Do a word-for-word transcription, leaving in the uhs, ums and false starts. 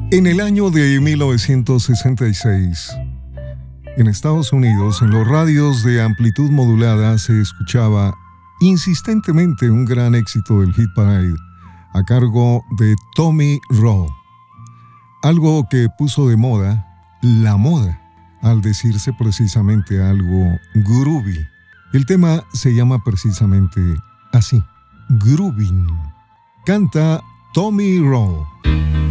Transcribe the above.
En el año de mil novecientos sesenta y seis, en Estados Unidos, en los radios de amplitud modulada se escuchaba insistentemente un gran éxito del Hit Parade a cargo de Tommy Roe, algo que puso de moda la moda al decirse precisamente algo groovy. El tema se llama precisamente así, Groovin'. Canta Tommy Roe.